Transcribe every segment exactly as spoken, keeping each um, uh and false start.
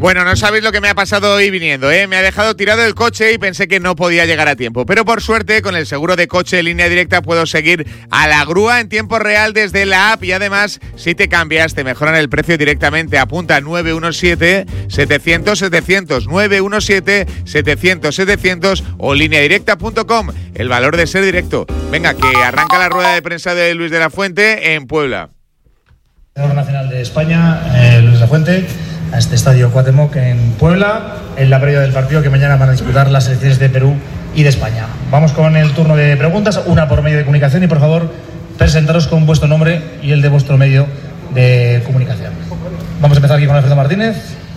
Bueno, no sabéis lo que me ha pasado hoy viniendo, ¿eh? Me ha dejado tirado el coche y pensé que no podía llegar a tiempo. Pero por suerte, con el seguro de coche en Línea Directa puedo seguir a la grúa en tiempo real desde la app y además, si te cambias, te mejoran el precio directamente. Apunta nueve uno siete, setecientos, setecientos, nueve uno siete, setecientos, setecientos o línea directa punto com. El valor de ser directo. Venga, que arranca la rueda de prensa de Luis de la Fuente en Puebla. Entrenador nacional de España, eh, Luis de la Fuente, a este estadio Cuauhtémoc en Puebla, en la previa del partido que mañana van a disputar las selecciones de Perú y de España. Vamos con el turno de preguntas, una por medio de comunicación, y por favor, presentaros con vuestro nombre y el de vuestro medio de comunicación. Vamos a empezar aquí con Alfredo Martínez.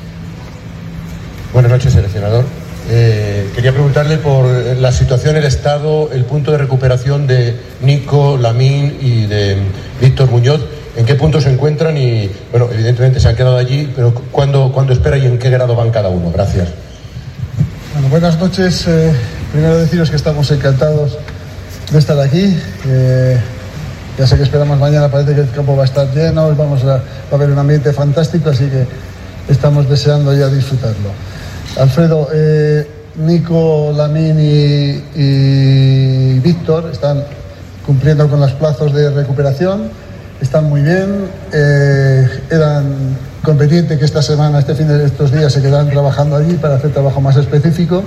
Buenas noches, seleccionador. Eh, quería preguntarle por la situación, el estado, el punto de recuperación de Nico, Lamine y de Víctor Muñoz. ¿En qué punto se encuentran? Y, bueno, evidentemente se han quedado allí, pero ¿cuándo, ¿cuándo espera y en qué grado van cada uno? Gracias. Bueno, buenas noches. Eh, primero deciros que estamos encantados de estar aquí. Eh, ya sé que esperamos mañana, parece que el campo va a estar lleno, vamos a, va a haber un ambiente fantástico, así que estamos deseando ya disfrutarlo. Alfredo, eh, Nico, Lamine y, y Víctor están cumpliendo con los plazos de recuperación. Están muy bien, eh, eran conveniente que esta semana, este fin de estos días se quedaran trabajando allí para hacer trabajo más específico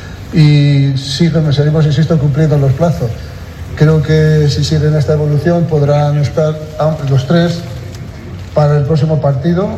y siguen, seguimos, insisto, cumpliendo los plazos. Creo que si siguen esta evolución podrán estar los tres para el próximo partido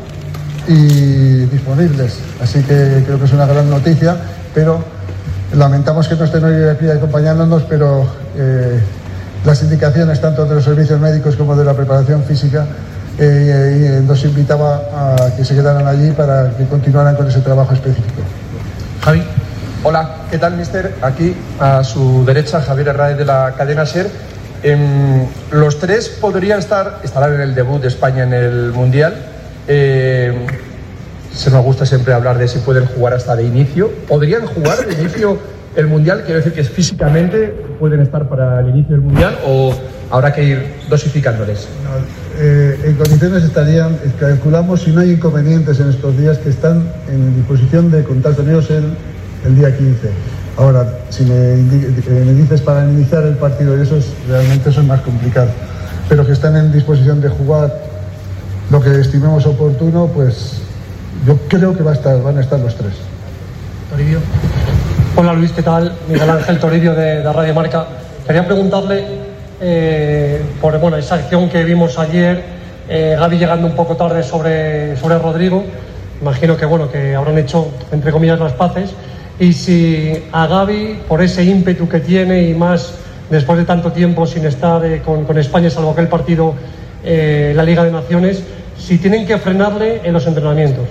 y disponibles, así que creo que es una gran noticia, pero lamentamos que no estén hoy aquí acompañándonos, pero eh, las indicaciones tanto de los servicios médicos como de la preparación física eh, eh, nos invitaba a que se quedaran allí para que continuaran con ese trabajo específico. Javi. Hola, ¿qué tal, mister? Aquí a su derecha, Javier Herráez de la cadena SER. Eh, los tres podrían estar, estarán en el debut de España en el Mundial. Eh, se nos gusta siempre hablar de si pueden jugar hasta de inicio. ¿Podrían jugar de inicio el Mundial? Quiero decir que físicamente pueden estar para el inicio del Mundial o habrá que ir dosificándoles. No, eh, en condiciones estarían, calculamos, si no hay inconvenientes en estos días, que están en disposición de contar con ellos el, el día quince. Ahora, si me, me dices para iniciar el partido y eso es, realmente eso es más complicado, pero que están en disposición de jugar lo que estimemos oportuno, pues yo creo que va a estar, van a estar los tres. Toribio. Hola Luis, ¿qué tal? Miguel Ángel Toribio de, de Radio Marca. Quería preguntarle eh, por bueno, esa acción que vimos ayer, eh, Gavi llegando un poco tarde sobre, sobre Rodrigo. Imagino que bueno que habrán hecho, entre comillas, las paces. Y si a Gavi, por ese ímpetu que tiene y más después de tanto tiempo sin estar eh, con, con España, salvo aquel partido en eh, la Liga de Naciones, si tienen que frenarle en los entrenamientos.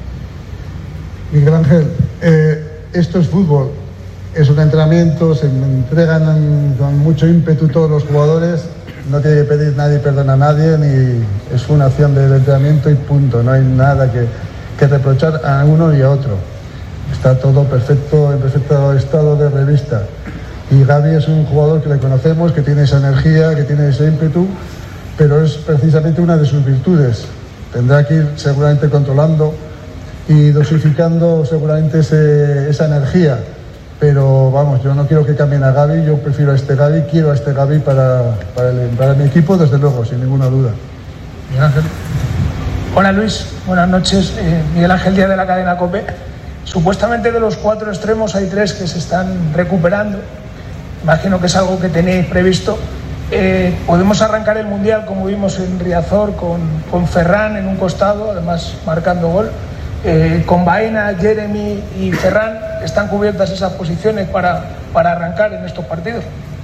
Miguel Ángel, eh, esto es fútbol, es un entrenamiento, se entregan con mucho ímpetu todos los jugadores, no tiene que pedir nadie perdón a nadie, ni es una acción del entrenamiento y punto, no hay nada que, que reprochar a uno y a otro. Está todo perfecto, en perfecto estado de revista. Y Gavi es un jugador que le conocemos, que tiene esa energía, que tiene ese ímpetu, pero es precisamente una de sus virtudes. Tendrá que ir seguramente controlando y dosificando seguramente ese, esa energía. Pero vamos, yo no quiero que cambien a Gavi, yo prefiero a este Gavi, quiero a este Gavi para, para, el, para mi equipo, desde luego, sin ninguna duda. Miguel Ángel. Hola Luis, buenas noches. Eh, Miguel Ángel Díaz de la cadena COPE. Supuestamente de los cuatro extremos hay tres que se están recuperando. Imagino que es algo que tenéis previsto. Eh, podemos arrancar el Mundial como vimos en Riazor con, con Ferran en un costado, además marcando gol. Eh, con Baena, Jeremy y Ferran, ¿están cubiertas esas posiciones para, para arrancar en estos partidos?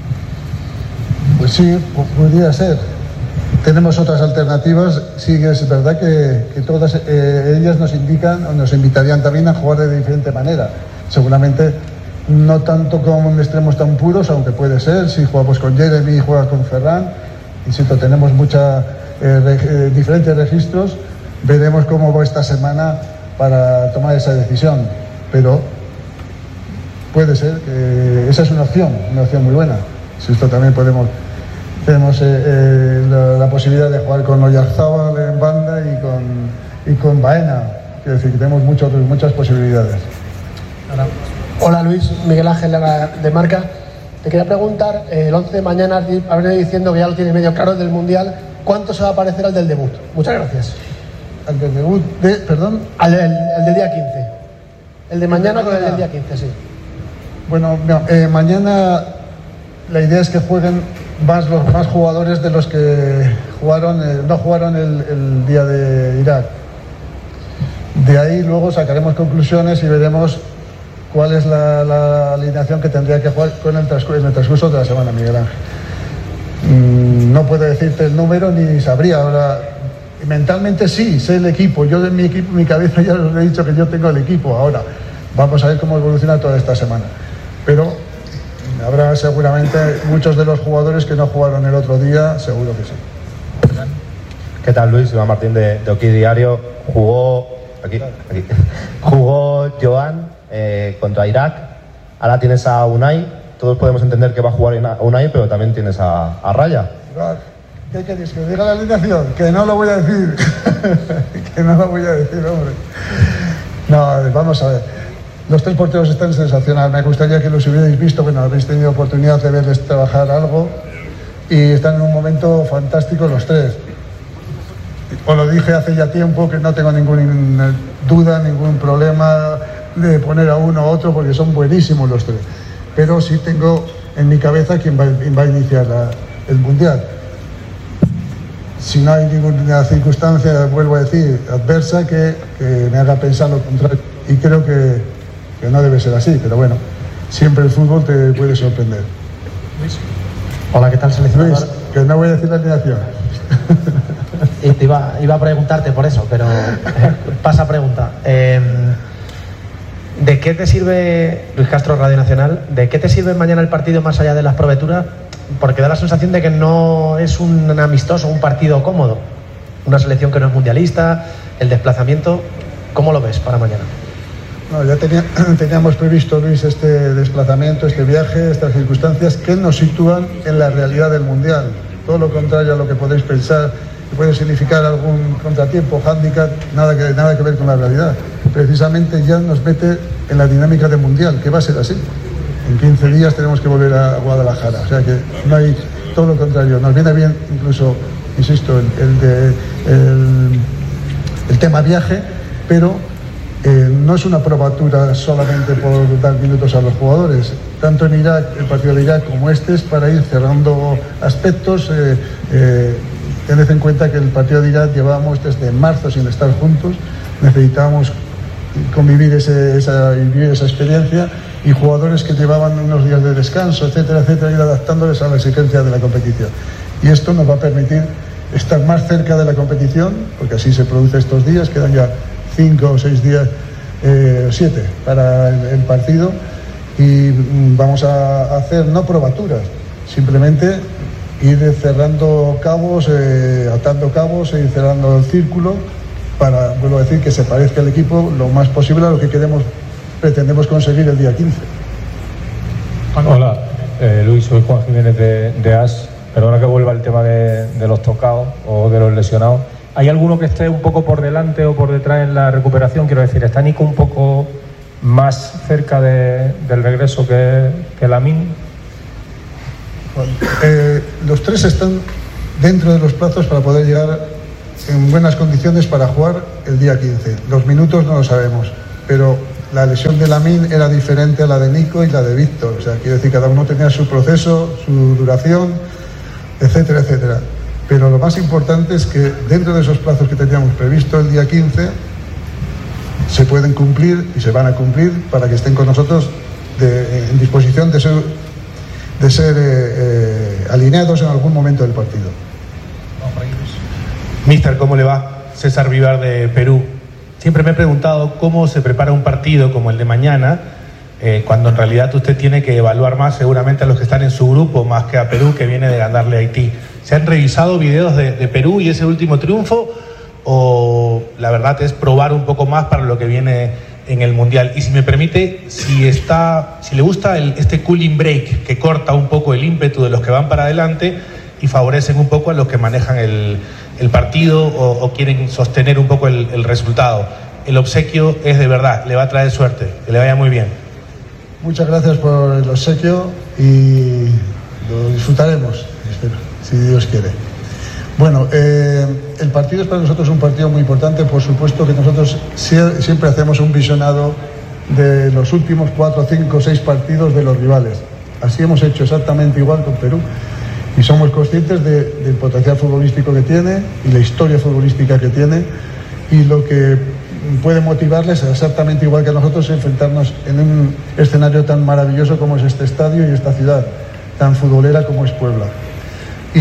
Pues sí, podría ser. Tenemos otras alternativas, sí que es verdad que, que todas eh, ellas nos indican o nos invitarían también a jugar de diferente manera. Seguramente no tanto como extremos tan puros, aunque puede ser, si jugamos con Jeremy y juega con Ferran, insisto, tenemos muchos eh, eh, diferentes registros, veremos cómo va esta semana para tomar esa decisión, pero puede ser que esa es una opción, una opción muy buena. Si esto también podemos, tenemos eh, eh, la, la posibilidad de jugar con Oyarzábal en banda y con, y con Baena, quiero decir que tenemos muchos, muchas posibilidades. Hola Luis, Miguel Ángel de Marca. Te quería preguntar, el once de mañana, habré diciendo que ya lo tiene medio claro el del Mundial, ¿cuánto se va a parecer al del debut? Muchas gracias. ¿Al del debut de, perdón? Al, el, el del día quince. El de mañana con el del día quince, sí. Bueno, no, eh, mañana la idea es que jueguen más los más jugadores de los que jugaron, eh, no jugaron el, el día de Irak. De ahí luego sacaremos conclusiones y veremos cuál es la, la alineación que tendría que jugar con el transcurso, en el transcurso de la semana, Miguel Ángel. Mm, no puedo decirte el número ni sabría. Ahora, mentalmente sí, sé el equipo. Yo de mi equipo, mi cabeza ya os he dicho que yo tengo el equipo. Ahora, vamos a ver cómo evoluciona toda esta semana. Pero habrá seguramente muchos de los jugadores que no jugaron el otro día, seguro que sí. ¿Qué tal, Luis? Iván Martín de, de Oki Diario. Jugó, aquí, aquí. Jugó Joan eh, contra Irak. Ahora tienes a Unai. Todos podemos entender que va a jugar a Unai, pero también tienes a, a Raya. ¿Qué queréis? ¿Que diga la alineación? Que no lo voy a decir. Que no lo voy a decir, hombre. No, vamos a ver. Los tres porteros están sensacionales. Me gustaría que los hubierais visto. Bueno, habéis tenido oportunidad de verles trabajar algo. Y están en un momento fantástico los tres. Os lo dije hace ya tiempo que no tengo ninguna duda, ningún problema de poner a uno a otro porque son buenísimos los tres. Pero sí tengo en mi cabeza quién va, quién va a iniciar la, el Mundial. Si no hay ninguna circunstancia, vuelvo a decir, adversa que, que me haga pensar lo contrario. Y creo que, que no debe ser así, pero bueno, siempre el fútbol te puede sorprender. Luis. Hola, ¿qué tal, seleccionador? Luis, que no voy a decir la alineación. Y te iba, iba a preguntarte por eso, pero pasa pregunta. Eh, ¿De qué te sirve, Luis Castro, Radio Nacional, de qué te sirve mañana el partido más allá de las probeturas? Porque da la sensación de que no es un amistoso, un partido cómodo. Una selección que no es mundialista, el desplazamiento. ¿Cómo lo ves para mañana? No, ya tenía, teníamos previsto, Luis, este desplazamiento, este viaje, estas circunstancias que nos sitúan en la realidad del Mundial. Todo lo contrario a lo que podéis pensar, que puede significar algún contratiempo, hándicap, nada que, nada que ver con la realidad. Precisamente ya nos mete en la dinámica del Mundial, que va a ser así. En quince días tenemos que volver a Guadalajara. O sea que no hay, todo lo contrario. Nos viene bien incluso, insisto, el, el, de, el, el tema viaje, pero eh, no es una probatura solamente por dar minutos a los jugadores. Tanto en Irak, el partido de Irak como este es para ir cerrando aspectos. Eh, eh, tened en cuenta que el partido de Irak llevábamos desde marzo sin estar juntos. Necesitábamos convivir ese, esa, vivir esa experiencia, y jugadores que llevaban unos días de descanso, etcétera, etcétera, ir adaptándoles a la exigencia de la competición. Y esto nos va a permitir estar más cerca de la competición, porque así se produce estos días, quedan ya cinco o seis días, eh, siete para el, el partido, y vamos a hacer no probaturas, simplemente ir cerrando cabos, eh, atando cabos e ir cerrando el círculo para, vuelvo a decir, que se parezca el equipo lo más posible a lo que queremos, pretendemos conseguir el día quince. Hola, eh, Luis, soy Juan Jiménez de, de AS. Perdona que vuelva el tema de, de los tocados o de los lesionados. ¿Hay alguno que esté un poco por delante o por detrás en la recuperación? Quiero decir, ¿está Nico un poco más cerca de, del regreso que, que Lamine? Bueno, eh, los tres están dentro de los plazos para poder llegar en buenas condiciones para jugar el día quince. Los minutos no lo sabemos, pero la lesión de Lamine era diferente a la de Nico y la de Víctor. O sea, quiero decir, cada uno tenía su proceso, su duración, etcétera, etcétera. Pero lo más importante es que dentro de esos plazos que teníamos previsto el día quince, se pueden cumplir y se van a cumplir para que estén con nosotros de, en disposición de ser, de ser eh, eh, alineados en algún momento del partido. Mister, ¿cómo le va? César Vivar de Perú. Siempre me he preguntado cómo se prepara un partido como el de mañana, eh, cuando en realidad usted tiene que evaluar más seguramente a los que están en su grupo, más que a Perú, que viene de ganarle a Haití. ¿Se han revisado videos de, de Perú y ese último triunfo? ¿O la verdad es probar un poco más para lo que viene en el Mundial? Y si me permite, si, está, si le gusta el, este cooling break, que corta un poco el ímpetu de los que van para adelante y favorecen un poco a los que manejan el, el partido o, o quieren sostener un poco el, el resultado. el obsequio es de verdad, le va a traer suerte, que le vaya muy bien. Muchas gracias por el obsequio y lo disfrutaremos, espero, si Dios quiere. Bueno, eh, el partido es para nosotros un partido muy importante, por supuesto que nosotros siempre hacemos un visionado de los últimos cuatro, cinco, seis partidos de los rivales. Así hemos hecho exactamente igual con Perú y somos conscientes de, del potencial futbolístico que tiene y la historia futbolística que tiene y lo que puede motivarles exactamente igual que a nosotros enfrentarnos en un escenario tan maravilloso como es este estadio y esta ciudad tan futbolera como es Puebla. Y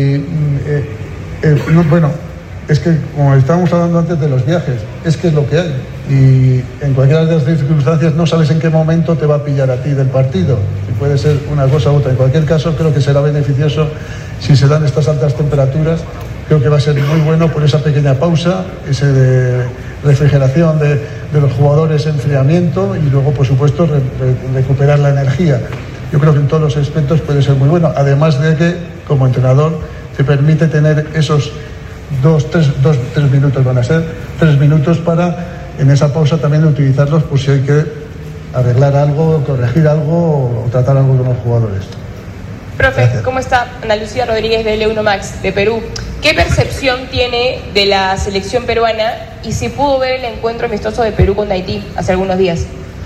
eh, eh, no, bueno, es que como estábamos hablando antes de los viajes, es que es lo que hay y en cualquiera de las circunstancias no sabes en qué momento te va a pillar a ti del partido, y puede ser una cosa u otra. En cualquier caso creo que será beneficioso si se dan estas altas temperaturas. Creo que va a ser muy bueno por esa pequeña pausa, ese de refrigeración de, de los jugadores, enfriamiento y luego por supuesto re, re, recuperar la energía. Yo creo que en todos los aspectos puede ser muy bueno, además de que como entrenador te permite tener esos dos, tres, dos, tres minutos, van a ser tres minutos para en esa pausa también utilizarlos por si hay que arreglar algo, corregir algo o tratar algo con los jugadores. Profe, Gracias. ¿Cómo está? Ana Lucía Rodríguez de L uno Max de Perú. ¿Qué percepción tiene de la selección peruana y si pudo ver el encuentro amistoso de Perú con Haití hace algunos días?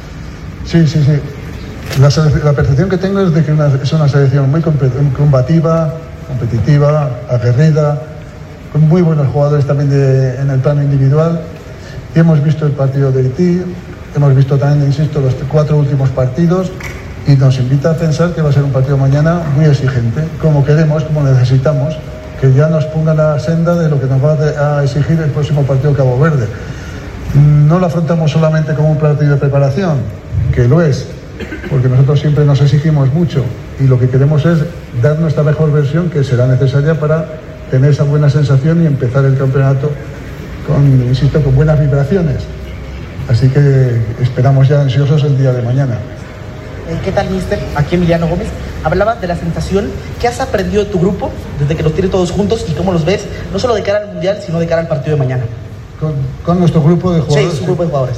Sí, sí, sí. La, la percepción que tengo es de que una, es una selección muy combativa, competitiva, aguerrida, con muy buenos jugadores también de, en el plano individual. Y hemos visto el partido de Haití, hemos visto también, insisto, los cuatro últimos partidos y nos invita a pensar que va a ser un partido mañana muy exigente, como queremos, como necesitamos, que ya nos ponga la senda de lo que nos va a exigir el próximo partido Cabo Verde. No lo afrontamos solamente como un partido de preparación, que lo es, porque nosotros siempre nos exigimos mucho y lo que queremos es dar nuestra mejor versión que será necesaria para tener esa buena sensación y empezar el campeonato con, insisto, con buenas vibraciones. Así que esperamos ya ansiosos el día de mañana. ¿Qué tal, mister? Aquí Emiliano Gómez. Hablaba de la sensación que has aprendido de tu grupo desde que los tienes todos juntos y cómo los ves, no solo de cara al Mundial, sino de cara al partido de mañana. ¿Con, con nuestro grupo de jugadores? Sí, su grupo de jugadores.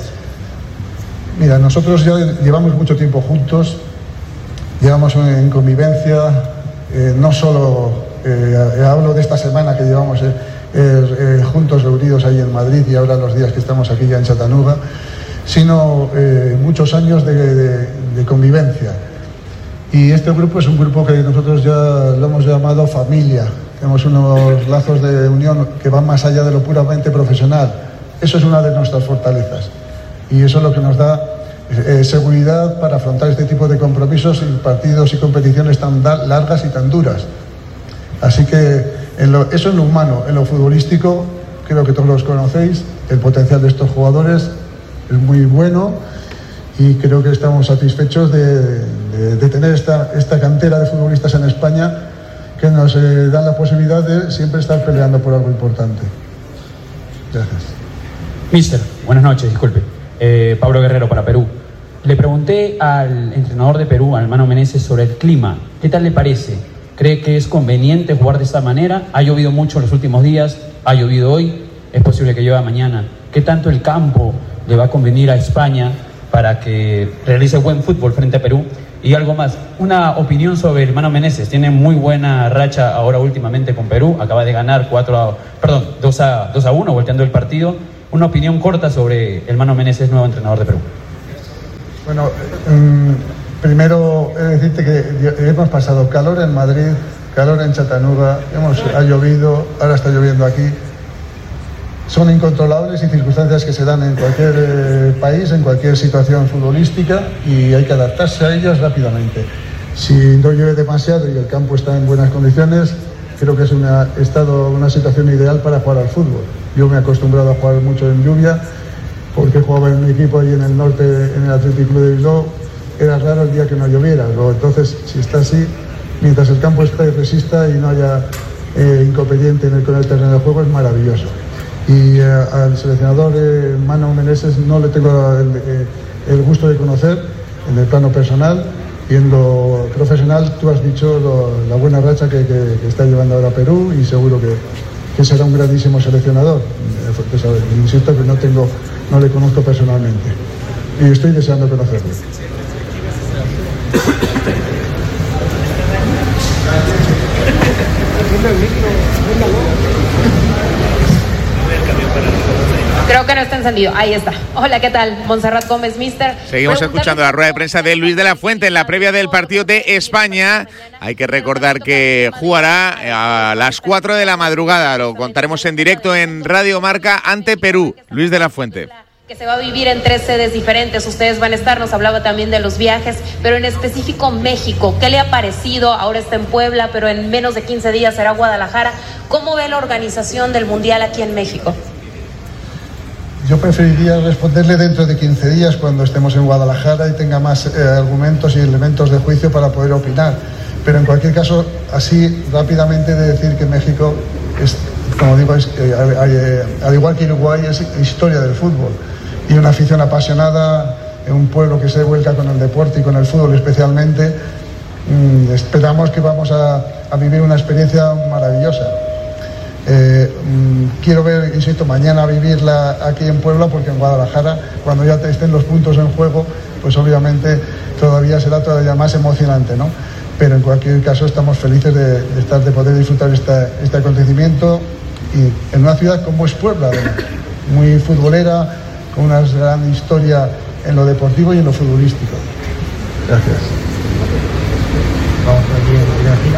Mira, nosotros ya llevamos mucho tiempo juntos, llevamos en convivencia, eh, no solo eh, hablo de esta semana que llevamos eh, eh, juntos reunidos ahí en Madrid y ahora los días que estamos aquí ya en Chattanooga, sino eh, muchos años de, de, de convivencia. Y este grupo es un grupo que nosotros ya lo hemos llamado familia. Tenemos unos lazos de unión que van más allá de lo puramente profesional. Eso es una de nuestras fortalezas. Y eso es lo que nos da eh, seguridad para afrontar este tipo de compromisos y partidos y competiciones tan largas y tan duras. Así que en lo, eso en lo humano, en lo futbolístico, creo que todos los conocéis, el potencial de estos jugadores es muy bueno y creo que estamos satisfechos de, de, de tener esta, esta cantera de futbolistas en España que nos eh, dan la posibilidad de siempre estar peleando por algo importante. Gracias. Mister, buenas noches, disculpe. Eh, Pablo Guerrero para Perú. Le pregunté al entrenador de Perú, al Mano Menezes, sobre el clima. ¿Qué tal le parece? ¿Cree que es conveniente jugar de esta manera? Ha llovido mucho los últimos días, ha llovido hoy, es posible que llueva mañana. ¿Qué tanto el campo le va a convenir a España para que realice buen fútbol frente a Perú? Y algo más, una opinión sobre el Mano Menezes. Tiene muy buena racha ahora últimamente con Perú, acaba de ganar cuatro a, perdón, dos a uno volteando el partido. Una opinión corta sobre el Mano Menezes, nuevo entrenador de Perú. Bueno, um, primero he de decirte que hemos pasado calor en Madrid, calor en Chattanooga, hemos, ha llovido, ahora está lloviendo aquí. Son incontrolables y circunstancias que se dan en cualquier eh, país, en cualquier situación futbolística y hay que adaptarse a ellas rápidamente. Si no llueve demasiado y el campo está en buenas condiciones, creo que es una, estado, una situación ideal para jugar al fútbol. Yo me he acostumbrado a jugar mucho en lluvia porque jugaba en mi equipo allí en el norte, en el Athletic Club de Bilbao. Era raro el día que no lloviera. Entonces, si está así, mientras el campo esté y resista y no haya eh, inconveniente en el, con el terreno de juego, es maravilloso. Y eh, al seleccionador eh, Mano Menezes no le tengo el, eh, el gusto de conocer en el plano personal y en lo profesional. Tú has dicho lo, la buena racha que, que, que está llevando ahora Perú y seguro que, que será un grandísimo seleccionador. Eh, pues, insisto que no tengo no le conozco personalmente y estoy deseando conocerle. Creo que no está encendido. Ahí está. Hola, ¿qué tal? Montserrat Gómez, mister. Seguimos escuchando la rueda de prensa de Luis de la Fuente en la previa del partido de España. Hay que recordar que jugará a las cuatro de la madrugada. Lo contaremos en directo en Radio Marca ante Perú. Luis de la Fuente. Que se va a vivir en tres sedes diferentes. Ustedes van a estar, nos hablaba también de los viajes, pero en específico México. ¿Qué le ha parecido? Ahora está en Puebla, pero en menos de quince días será Guadalajara. ¿Cómo ve la organización del Mundial aquí en México? Yo preferiría responderle dentro de quince días, cuando estemos en Guadalajara y tenga más eh, argumentos y elementos de juicio para poder opinar. Pero en cualquier caso, así rápidamente de decir que México, es, como digo, es, eh, eh, al igual que Uruguay, es historia del fútbol. Y una afición apasionada, en un pueblo que se vuelca con el deporte y con el fútbol especialmente. Mm, esperamos que vamos a, a vivir una experiencia maravillosa. Eh, mmm, quiero ver, insisto, mañana vivirla aquí en Puebla, porque en Guadalajara, cuando ya estén los puntos en juego, pues obviamente todavía será todavía más emocionante, ¿no? Pero en cualquier caso estamos felices de, de estar, de poder disfrutar esta, este acontecimiento, y en una ciudad como es Puebla, muy futbolera, con una gran historia en lo deportivo y en lo futbolístico. Gracias. Vamos aquí en la primera fila.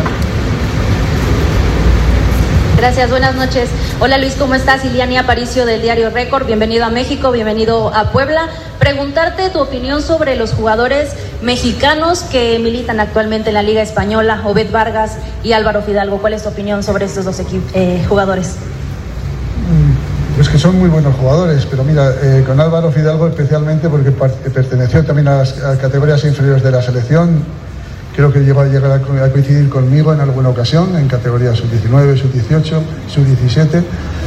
Gracias, buenas noches. Hola Luis, ¿cómo estás? Iliani Aparicio del diario Récord, bienvenido a México, bienvenido a Puebla. Preguntarte tu opinión sobre los jugadores mexicanos que militan actualmente en la Liga Española, Obed Vargas y Álvaro Fidalgo. ¿Cuál es tu opinión sobre estos dos eh, jugadores? Pues que son muy buenos jugadores, pero mira, eh, con Álvaro Fidalgo especialmente, porque perteneció también a las a categorías inferiores de la selección. Creo que llegó a llegar a coincidir conmigo en alguna ocasión, en categorías sub diecinueve, sub dieciocho, sub diecisiete,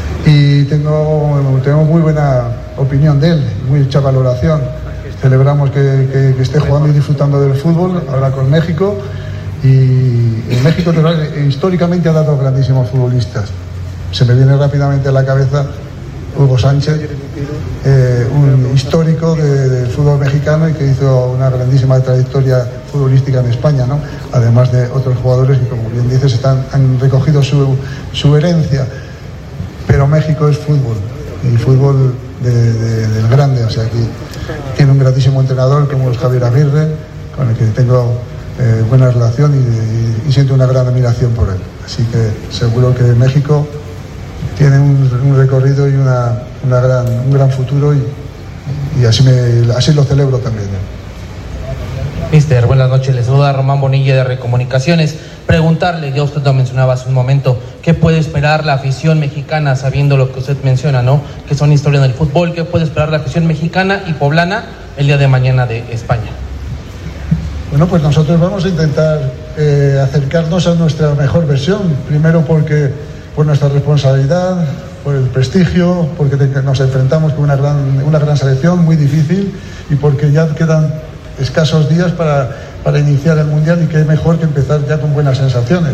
y tengo, tengo muy buena opinión de él, mucha valoración. Celebramos que, que, que esté jugando y disfrutando del fútbol, ahora con México, y en México históricamente ha dado grandísimos futbolistas. Se me viene rápidamente a la cabeza Hugo Sánchez, eh, un histórico de, del fútbol mexicano y que hizo una grandísima trayectoria futbolística en España, ¿no? Además de otros jugadores que, como bien dices, están, han recogido su, su herencia. Pero México es fútbol, y fútbol de, de, del grande. O sea, aquí tiene un grandísimo entrenador como es Javier Aguirre, con el que tengo eh, buena relación y, y, y siento una gran admiración por él. Así que seguro que México tiene un, un recorrido y una, una gran, un gran futuro, y, y así, me, así lo celebro también, ¿no? Mister, buenas noches, les saluda Román Bonilla de Recomunicaciones. Preguntarle, ya usted lo mencionaba hace un momento, ¿qué puede esperar la afición mexicana, sabiendo lo que usted menciona, ¿no? Que son historias del fútbol? ¿Qué puede esperar la afición mexicana y poblana el día de mañana de España? Bueno, pues nosotros vamos a intentar eh, acercarnos a nuestra mejor versión. Primero porque por nuestra responsabilidad, por el prestigio, porque nos enfrentamos con una gran, una gran selección muy difícil, y porque ya quedan escasos días para, para iniciar el Mundial, y qué mejor que empezar ya con buenas sensaciones.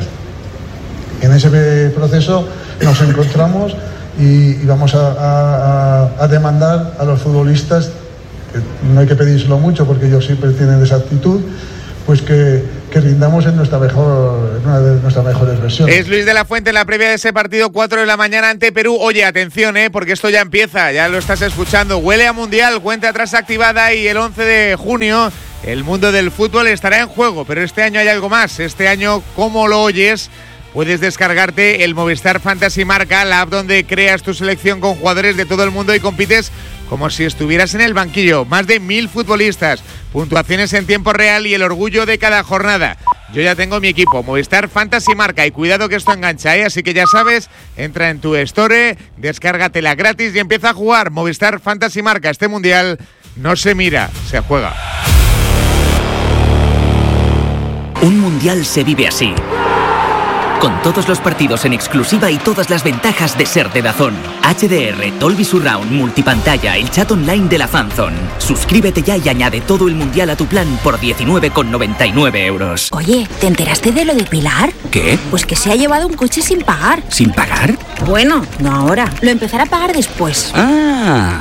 En ese proceso nos encontramos y, y vamos a, a, a demandar a los futbolistas, que no hay que pedírselo mucho porque ellos siempre tienen esa actitud, pues que, que rindamos en nuestra mejor, en una de nuestras mejores versiones. Es Luis de la Fuente en la previa de ese partido, cuatro de la mañana ante Perú. Oye, atención, eh, porque esto ya empieza, ya lo estás escuchando. Huele a Mundial, cuenta atrás activada, y el once de junio el mundo del fútbol estará en juego. Pero este año hay algo más. Este año, como lo oyes, puedes descargarte el Movistar Fantasy Marca, la app donde creas tu selección con jugadores de todo el mundo y compites como si estuvieras en el banquillo. Más de mil futbolistas, puntuaciones en tiempo real y el orgullo de cada jornada. Yo ya tengo mi equipo, Movistar Fantasy Marca, y cuidado que esto engancha, ¿eh? Así que ya sabes, entra en tu store, descárgatela gratis y empieza a jugar. Movistar Fantasy Marca. Este Mundial no se mira, se juega. Un Mundial se vive así, con todos los partidos en exclusiva y todas las ventajas de ser de DAZN. H D R, Dolby Surround, multipantalla, el chat online de la Fanzone. Suscríbete ya y añade todo el Mundial a tu plan por diecinueve con noventa y nueve euros. Oye, ¿te enteraste de lo de Pilar? ¿Qué? Pues que se ha llevado un coche sin pagar. ¿Sin pagar? Bueno, no ahora. Lo empezará a pagar después. Ah...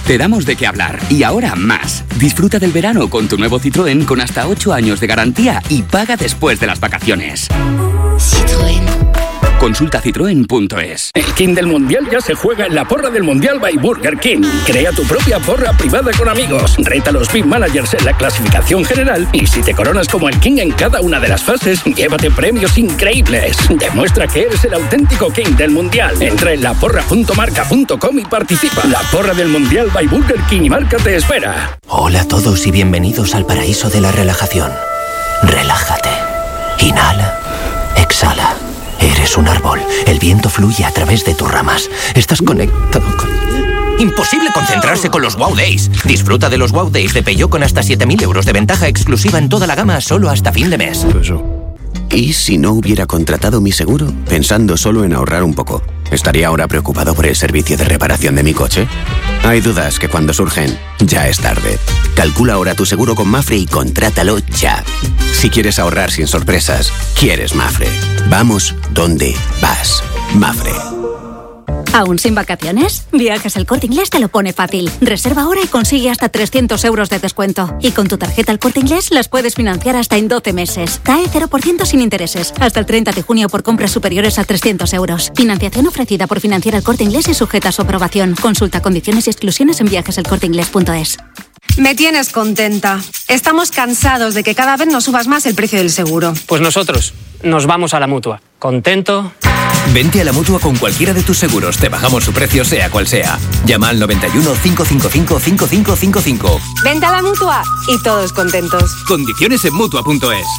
Te damos de qué hablar y ahora más. Disfruta del verano con tu nuevo Citroën con hasta ocho años de garantía y paga después de las vacaciones. Citroën. Consulta citroen punto es. El King del Mundial ya se juega en la porra del Mundial by Burger King. Crea tu propia porra privada con amigos. Reta a los Big Managers en la clasificación general y si te coronas como el King en cada una de las fases, llévate premios increíbles. Demuestra que eres el auténtico King del Mundial. Entra en la porra punto marca punto com y participa. La porra del Mundial by Burger King y Marca te espera. Hola a todos y bienvenidos al paraíso de la relajación. Relájate. Inhala. Exhala. Eres un árbol. El viento fluye a través de tus ramas. Estás conectado con... Imposible concentrarse con los Wow Days. Disfruta de los Wow Days de Peugeot con hasta siete mil euros de ventaja exclusiva en toda la gama solo hasta fin de mes. ¿Y si no hubiera contratado mi seguro? Pensando solo en ahorrar un poco, ¿estaría ahora preocupado por el servicio de reparación de mi coche? Hay dudas que cuando surgen, ya es tarde. Calcula ahora tu seguro con Mafre y contrátalo ya. Si quieres ahorrar sin sorpresas, quieres Mafre. Vamos donde vas. Mafre. ¿Aún sin vacaciones? Viajes El Corte Inglés te lo pone fácil. Reserva ahora y consigue hasta trescientos euros de descuento. Y con tu tarjeta El Corte Inglés las puedes financiar hasta en doce meses. C A E cero por ciento sin intereses. Hasta el treinta de junio por compras superiores a trescientos euros. Financiación ofrecida por Financiera El Corte Inglés y sujeta a su aprobación. Consulta condiciones y exclusiones en viajes el corte inglés punto es. Me tienes contenta. Estamos cansados de que cada vez nos subas más el precio del seguro. Pues nosotros nos vamos a la Mutua. ¿Contento? Vente a la Mutua con cualquiera de tus seguros. Te bajamos su precio sea cual sea. Llama al noventa y uno, cinco cinco cinco, cinco cinco cinco cinco. Vente a la Mutua y todos contentos. Condiciones en Mutua punto es.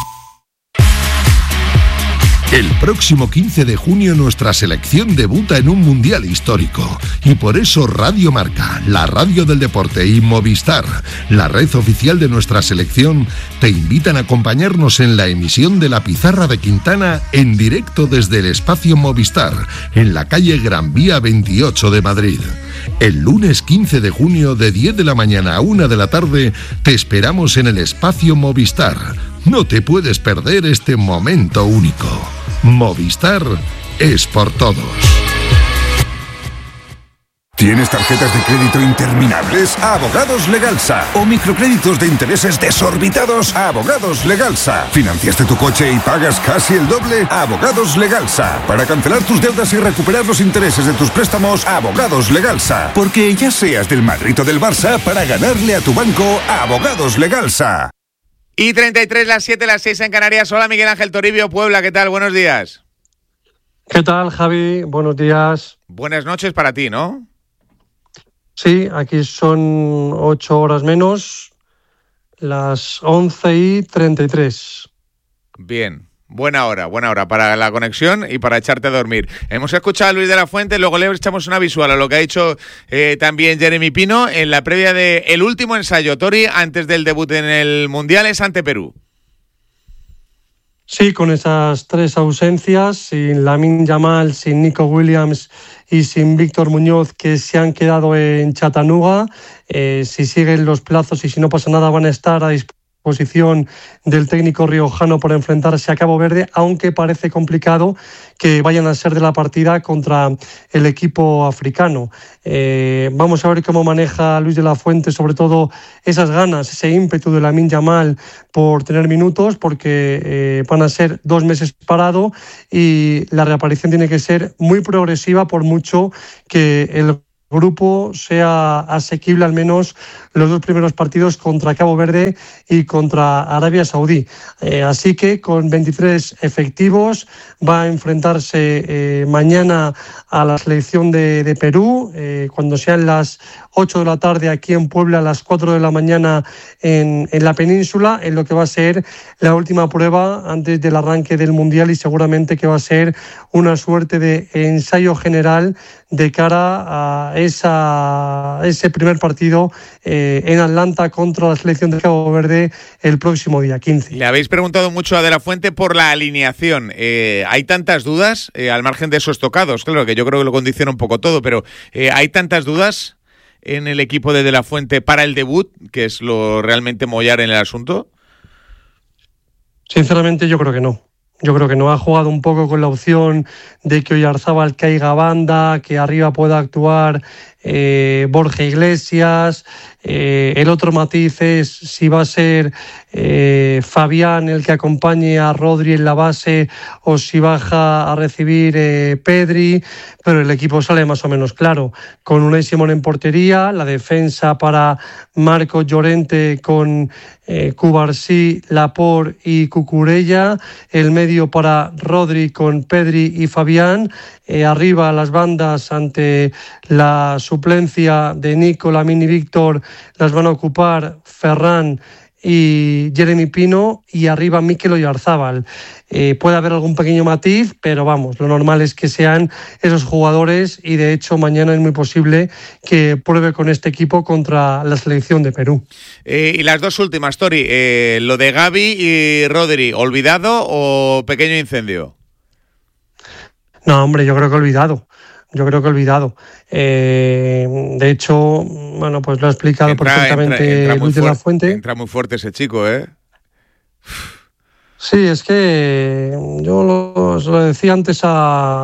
El próximo quince de junio nuestra selección debuta en un mundial histórico y por eso Radio Marca, la radio del deporte y Movistar, la red oficial de nuestra selección, te invitan a acompañarnos en la emisión de La Pizarra de Quintana en directo desde el espacio Movistar, en la calle Gran Vía veintiocho de Madrid. El lunes quince de junio de diez de la mañana a una de la tarde te esperamos en el espacio Movistar. No te puedes perder este momento único. Movistar es por todos. ¿Tienes tarjetas de crédito interminables? Abogados Legalsa. ¿O microcréditos de intereses desorbitados? Abogados Legalsa. ¿Financiaste tu coche y pagas casi el doble? Abogados Legalsa. Para cancelar tus deudas y recuperar los intereses de tus préstamos, Abogados Legalsa. Porque ya seas del Madrid o del Barça, para ganarle a tu banco, Abogados Legalsa. Y treinta y tres, las siete, las seis en Canarias. Hola, Miguel Ángel Toribio, Puebla, ¿qué tal? Buenos días. ¿Qué tal, Javi? Buenos días. Buenas noches para ti, ¿no? Sí, aquí son ocho horas menos, las once y treinta y tres. Bien. Buena hora, buena hora para la conexión y para echarte a dormir. Hemos escuchado a Luis de la Fuente, luego le echamos una visual a lo que ha dicho eh, también Jeremy Pino en la previa de el último ensayo, Tori, antes del debut en el Mundial, es ante Perú. Sí, con esas tres ausencias, sin Lamine Yamal, sin Nico Williams y sin Víctor Muñoz, que se han quedado en Chattanooga. Eh, si siguen los plazos y si no pasa nada, van a estar a disposición posición del técnico riojano por enfrentarse a Cabo Verde, aunque parece complicado que vayan a ser de la partida contra el equipo africano. Eh, vamos a ver cómo maneja Luis de la Fuente, sobre todo esas ganas, ese ímpetu de Lamine Yamal por tener minutos, porque eh, van a ser dos meses parado y la reaparición tiene que ser muy progresiva, por mucho que el grupo sea asequible al menos los dos primeros partidos contra Cabo Verde y contra Arabia Saudí. Eh, así que con veintitrés efectivos va a enfrentarse eh, mañana a la selección de, de Perú, eh, cuando sean las ocho de la tarde aquí en Puebla, a las cuatro de la mañana en, en la península, en lo que va a ser la última prueba antes del arranque del Mundial, y seguramente que va a ser una suerte de ensayo general de cara a esa, ese primer partido eh, en Atlanta contra la selección de Cabo Verde el próximo día quince. Le habéis preguntado mucho a De la Fuente por la alineación. Eh, ¿Hay tantas dudas, eh, al margen de esos tocados? Claro que yo creo que lo condiciona un poco todo, pero eh, ¿hay tantas dudas en el equipo de De la Fuente para el debut, que es lo realmente mollar en el asunto? Sinceramente yo creo que no. Yo creo que no. Ha jugado un poco con la opción de que Oyarzábal caiga a banda, que arriba pueda actuar eh, Borja Iglesias. Eh, el otro matiz es si va a ser eh, Fabián el que acompañe a Rodri en la base o si baja a recibir eh, Pedri, pero el equipo sale más o menos claro, con Unai Simón en portería, la defensa para Marcos Llorente con eh, Cubarsí, Laporte y Cucurella, el medio para Rodri con Pedri y Fabián, eh, arriba las bandas ante la suplencia de Nico, Lamine y Víctor las van a ocupar Ferran y Jeremy Pino, y arriba Mikel Oyarzábal. Eh, puede haber algún pequeño matiz, pero vamos, lo normal es que sean esos jugadores, y de hecho mañana es muy posible que pruebe con este equipo contra la selección de Perú. Eh, y las dos últimas, Tori, eh, lo de Gavi y Rodri, ¿olvidado o pequeño incendio? No, hombre, yo creo que olvidado. Yo creo que olvidado. Eh, de hecho, bueno, pues lo ha explicado entra, perfectamente entra, entra Luis de la Fuente. Entra muy fuerte ese chico, ¿eh? Sí, es que yo lo, lo decía antes a,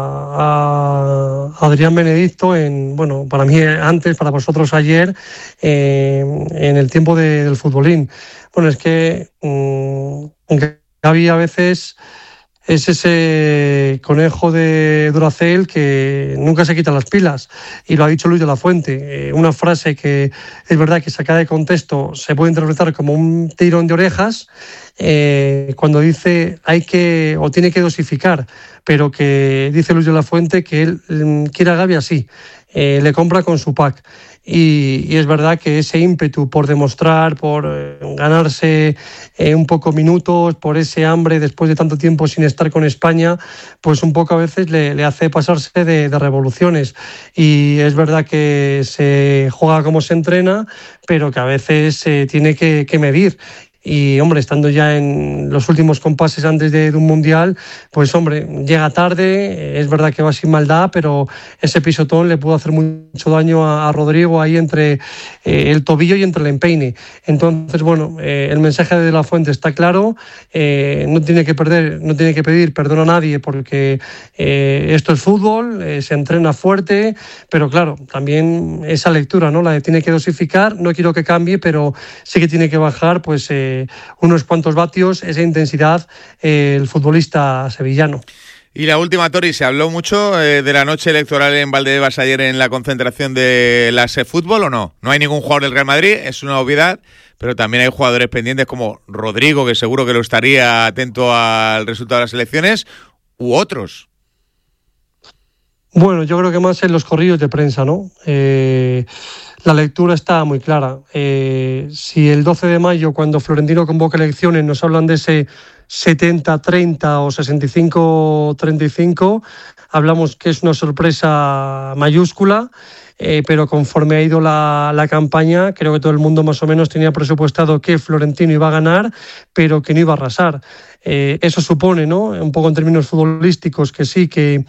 a Adrián Benedicto, en, bueno, para mí antes, para vosotros ayer, eh, en el tiempo de, del futbolín. Bueno, es que mmm, Gavi a veces es ese conejo de Duracell que nunca se quita las pilas, y lo ha dicho Luis de la Fuente. Eh, una frase que es verdad que sacada de contexto se puede interpretar como un tirón de orejas, eh, cuando dice hay que o tiene que dosificar, pero que dice Luis de la Fuente que él mm, quiere a Gavi así, eh, le compra con su pack. Y, y es verdad que ese ímpetu por demostrar, por eh, ganarse eh, un poco minutos, por ese hambre después de tanto tiempo sin estar con España, pues un poco a veces le, le hace pasarse de, de revoluciones. Y es verdad que se juega como se entrena, pero que a veces se tiene que, que medir. Y, hombre, estando ya en los últimos compases antes de, de un mundial, pues, hombre, llega tarde, es verdad que va sin maldad, pero ese pisotón le pudo hacer mucho daño a, a Rodrigo ahí entre eh, el tobillo y entre el empeine. Entonces, bueno, eh, el mensaje de la Fuente está claro, eh, no tiene que perder, no tiene que pedir perdón a nadie porque eh, esto es fútbol, eh, se entrena fuerte, pero claro, también esa lectura, ¿no? La de tiene que dosificar, no quiero que cambie, pero sí que tiene que bajar, pues, eh, unos cuantos vatios, esa intensidad, eh, el futbolista sevillano. Y la última, Tori, se habló mucho eh, de la noche electoral en Valdebebas ayer en la concentración de la SEFútbol, ¿o no? No hay ningún jugador del Real Madrid, es una obviedad, pero también hay jugadores pendientes como Rodrigo, que seguro que lo estaría atento al resultado de las elecciones, u otros. Bueno, yo creo que más en los corrillos de prensa, ¿no? Eh, la lectura está muy clara. Eh, si el doce de mayo, cuando Florentino convoca elecciones, nos hablan de ese setenta treinta o sesenta y cinco treinta y cinco, hablamos que es una sorpresa mayúscula, eh, pero conforme ha ido la, la campaña, creo que todo el mundo más o menos tenía presupuestado que Florentino iba a ganar, pero que no iba a arrasar. Eh, eso supone, ¿no?, un poco en términos futbolísticos, que sí, que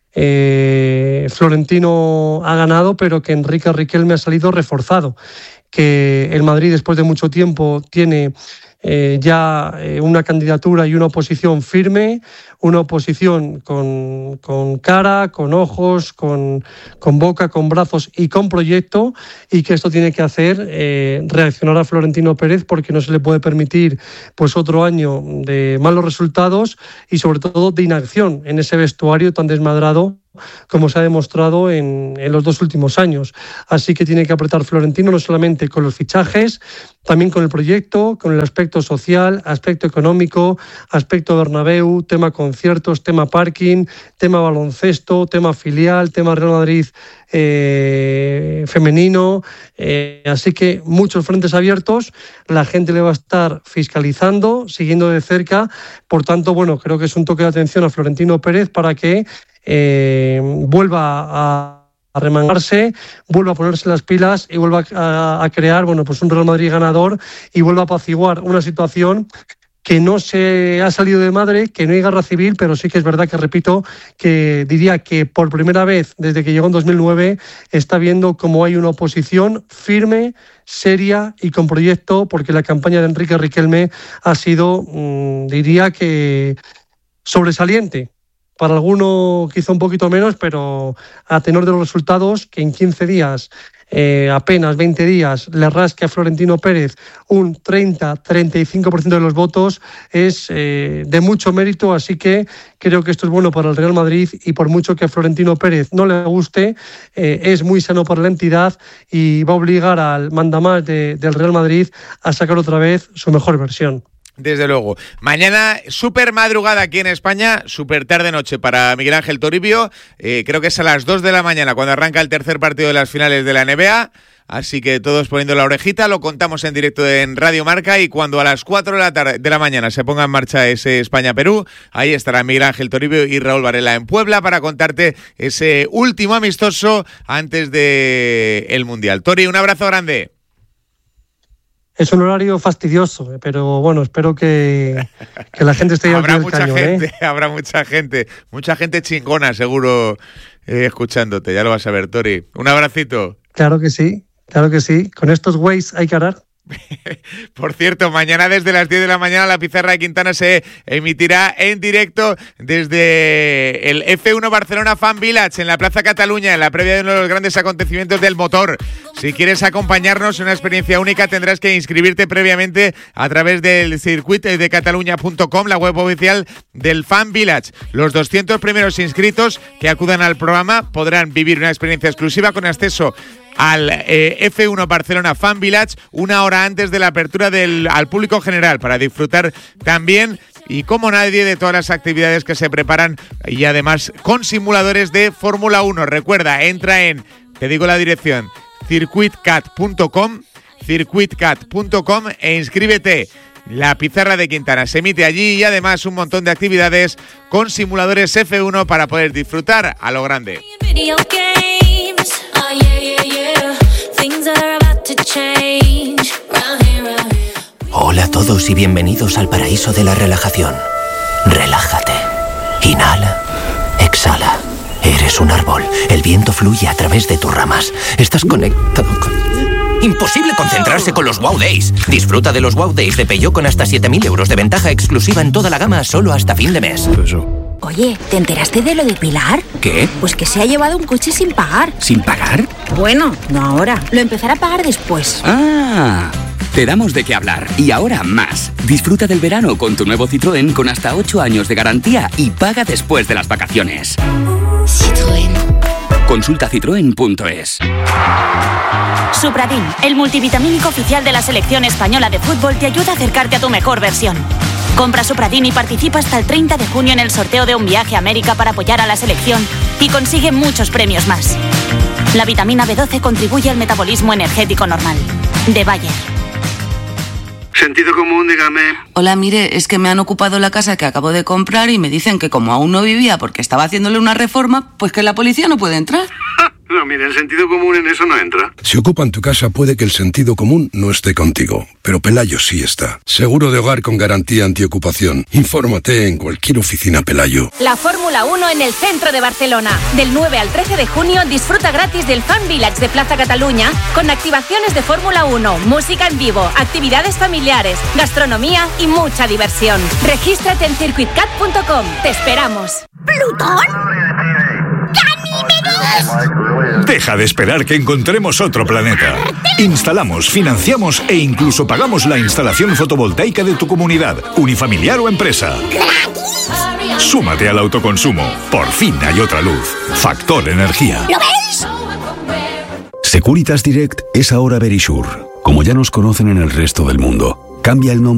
Eh, Florentino ha ganado, pero que Enrique Riquelme ha salido reforzado, que el Madrid después de mucho tiempo tiene eh, ya eh, una candidatura y una oposición firme, una oposición con, con cara, con ojos, con, con boca, con brazos y con proyecto, y que esto tiene que hacer eh, reaccionar a Florentino Pérez, porque no se le puede permitir pues otro año de malos resultados y sobre todo de inacción en ese vestuario tan desmadrado como se ha demostrado en, en los dos últimos años. Así que tiene que apretar Florentino no solamente con los fichajes, también con el proyecto, con el aspecto social, aspecto económico, aspecto Bernabéu, tema conciertos, tema parking, tema baloncesto, tema filial, tema Real Madrid eh, femenino. Eh, así que muchos frentes abiertos, la gente le va a estar fiscalizando, siguiendo de cerca. Por tanto, bueno, creo que es un toque de atención a Florentino Pérez para que Eh, vuelva a, a remangarse, vuelva a ponerse las pilas y vuelva a, a crear, bueno, pues un Real Madrid ganador, y vuelva a apaciguar una situación que no se ha salido de madre, que no hay guerra civil, pero sí que es verdad que, repito, que diría que por primera vez desde que llegó en dos mil nueve está viendo cómo hay una oposición firme, seria y con proyecto, porque la campaña de Enrique Riquelme ha sido, mmm, diría que sobresaliente. para alguno quizá un poquito menos, pero a tenor de los resultados, que en quince días, eh, apenas veinte días, le rasque a Florentino Pérez un treinta a treinta y cinco por ciento de los votos, es eh, de mucho mérito, así que creo que esto es bueno para el Real Madrid y por mucho que a Florentino Pérez no le guste, eh, es muy sano para la entidad y va a obligar al mandamás de, del Real Madrid a sacar otra vez su mejor versión. Desde luego. Mañana, súper madrugada aquí en España, súper tarde-noche para Miguel Ángel Toribio. Eh, creo que es a las dos de la mañana cuando arranca el tercer partido de las finales de la N B A. Así que todos poniendo la orejita, lo contamos en directo en Radio Marca y cuando a las cuatro de la tarde de la mañana se ponga en marcha ese España-Perú, ahí estará Miguel Ángel Toribio y Raúl Varela en Puebla para contarte ese último amistoso antes de el Mundial. Tori, un abrazo grande. Es un horario fastidioso, pero bueno, espero que, que la gente esté ahí al pie del cañón, gente, ¿eh? Habrá mucha gente, mucha gente chingona seguro eh, escuchándote, ya lo vas a ver, Tori. Un abracito. Claro que sí, claro que sí. Con estos güeyes hay que arar. Por cierto, mañana desde las diez de la mañana la pizarra de Quintana se emitirá en directo desde el F uno Barcelona Fan Village en la Plaza Cataluña, en la previa de uno de los grandes acontecimientos del motor. Si quieres acompañarnos en una experiencia única tendrás que inscribirte previamente a través del circuito de cataluña punto com, la web oficial del Fan Village. Los doscientos primeros inscritos que acudan al programa podrán vivir una experiencia exclusiva con acceso al eh, F uno Barcelona Fan Village una hora antes de la apertura del, al público general para disfrutar también y como nadie de todas las actividades que se preparan y además con simuladores de Fórmula uno. Recuerda, entra en, te digo la dirección, circuit cat punto com, circuit cat punto com e inscríbete. La pizarra de Quintana se emite allí y además un montón de actividades con simuladores F uno para poder disfrutar a lo grande. Hola a todos y bienvenidos al paraíso de la relajación. Relájate. Inhala. Exhala. Eres un árbol. El viento fluye a través de tus ramas. Estás conectado con... Imposible concentrarse con los Wow Days. Disfruta de los Wow Days de Peugeot con hasta siete mil euros de ventaja exclusiva en toda la gama solo hasta fin de mes. Oye, ¿te enteraste de lo de Pilar? ¿Qué? Pues que se ha llevado un coche sin pagar. ¿Sin pagar? Bueno, no ahora. Lo empezará a pagar después. Ah, te damos de qué hablar. Y ahora más. Disfruta del verano con tu nuevo Citroën con hasta ocho años de garantía y paga después de las vacaciones. Citroën. Consulta citroen punto es. Supradin, el multivitamínico oficial de la selección española de fútbol, te ayuda a acercarte a tu mejor versión. Compra Supradin y participa hasta el treinta de junio en el sorteo de un viaje a América para apoyar a la selección y consigue muchos premios más. La vitamina B doce contribuye al metabolismo energético normal. De Bayer. Sentido común, dígame. Hola, mire, es que me han ocupado la casa que acabo de comprar y me dicen que como aún no vivía porque estaba haciéndole una reforma, pues que la policía no puede entrar. No, mire, el sentido común en eso no entra. Si ocupan tu casa puede que el sentido común no esté contigo, pero Pelayo sí está. Seguro de hogar con garantía antiocupación. Infórmate en cualquier oficina Pelayo. La Fórmula uno en el centro de Barcelona. Del nueve al trece de junio disfruta gratis del Fan Village de Plaza Cataluña con activaciones de Fórmula uno, música en vivo, actividades familiares, gastronomía y mucha diversión. Regístrate en circuit cat punto com. Te esperamos. ¿Plutón? Deja de esperar que encontremos otro planeta. Instalamos, financiamos e incluso pagamos la instalación fotovoltaica de tu comunidad, unifamiliar o empresa. Súmate al autoconsumo. Por fin hay otra luz. Factor Energía. ¿Lo ves? Securitas Direct es ahora Verisure. Como ya nos conocen en el resto del mundo, cambia el nombre